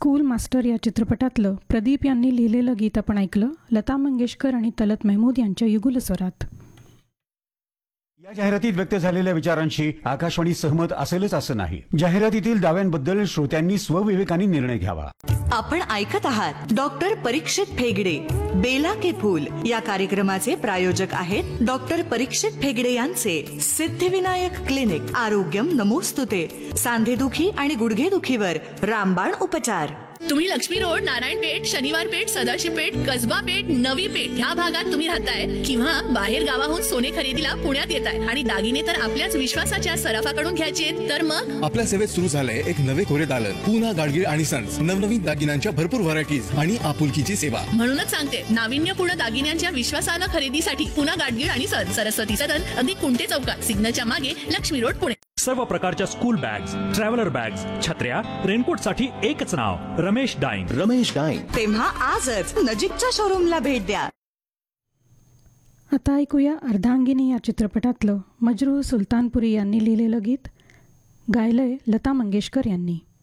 School master या चित्रपटातलं प्रदीप यांनी लिहिलेलं गीत आपण ऐकलं. लता मंगेशकर आणि तलत महमूद यांच्या युगुल स्वरात. या जाहिरातीत व्यक्त झालेल्या विचारांशी आकाशवाणी सहमत असेलच असं नाही. जाहिरातीतील दाव्यांबद्दल श्रोत्यांनी स्वविवेकाने निर्णय घ्यावा. आपण ऐकत आहात डॉक्टर परीक्षित फेगडे, बेला के फूल या कार्यक्रमाचे प्रायोजक आहेत डॉक्टर परीक्षित फेगडे यांचे सिद्धिविनायक क्लिनिक. आरोग्यम नमोस्तुते. सांधेदुखी आणि गुडघेदुखीवर रामबाण उपचार. तुम्ही लक्ष्मी रोड, नारायणपेठ, शनिवार पेठ, सदाशिव पेठ, कसबा पेठ, नवी पेठ ह्या भागात तुम्ही राहताय किंवा बाहेर गावाहून सोने खरेदीला पुण्यात येताय आणि दागिने तर आपल्याच विश्वासाच्या सराफाकडून घ्यायचे, तर मग आपल्या सेवेत सुरू झालंय एक नवे कोरे दालन. पूना गाडगीळ आणि सन्स. नवनवीन दागिन्यांच्या भरपूर व्हरायटीज आणि आपुलकीची सेवा. म्हणूनच सांगते, नाविन्यपूर्ण दागिन्यांच्या विश्वासानं खरेदीसाठी पुना गाडगीळ आणि सन्स, सरस्वती सदन, अगदी कुंटे चौकात, सिग्नलच्या मागे, लक्ष्मी रोड, पुणे. सर्व प्रकारच्या स्कूल बॅग्स, ट्रॅव्हलर बॅग्स, छत्र्या, रेनकोट साठी एकच नाव, रमेश डाईंग. तेव्हा आजच नजीकच्या शोरूमला भेट द्या. आता ऐकूया अर्धांगिनी या चित्रपटातलं मजरूह सुलतानपुरी यांनी लिहिलेलं गीत. गायलंय लता मंगेशकर यांनी.